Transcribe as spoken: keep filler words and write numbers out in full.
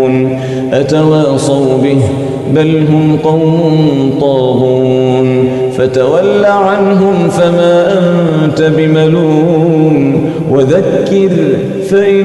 أتواصوا به بل هم قوم طاغون فتول عنهم فما أنت بملوم وذكر فإن